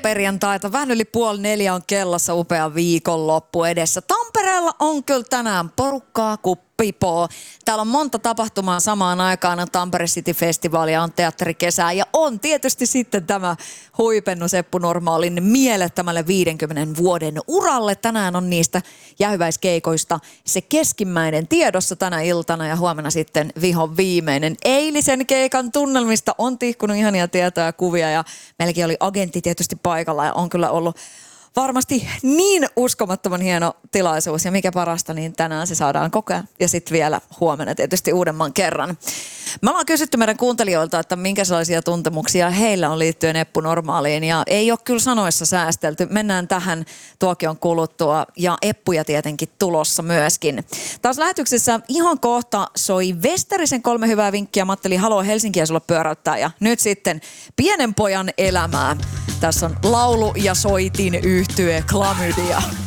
perjantaita. Vähän yli 3:30 on kellossa, upea viikonloppu edessä. Tampereella on kyllä tänään porukkaa kuin pipoo. Täällä on monta tapahtumaa samaan aikaan. Tampere City-festivaali, on teatterikesää ja on tietysti sitten tämä huipennus Eppu Normaalin mielettömälle 50 vuoden uralle. Tänään on niistä jähyväiskeikoista se keskimmäinen tiedossa tänä iltana ja huomenna sitten vihon viimeinen. Eilisen keikan tunnelmista on tihkunut ihania tietoja ja kuvia ja meilläkin oli agentti tietysti paikalla ja on kyllä ollut varmasti niin uskomattoman hieno tilaisuus ja mikä parasta, niin tänään se saadaan kokea ja sitten vielä huomenna tietysti uudemman kerran. Me ollaan kysytty meidän kuuntelijoilta, että minkälaisia tuntemuksia heillä on liittyen Eppu Normaaliin ja ei ole kyllä sanoissa säästelty. Mennään tähän tuokion kuluttua ja Eppuja tietenkin tulossa myöskin. Taas lähetyksessä ihan kohta soi Vesterisen 3 hyvää vinkkiä. Mä ajattelin, haloo Helsinkiä sulla pyöräyttää ja nyt sitten pienen pojan elämää. Tässä on laulu- ja soitin yhtye Klamydia.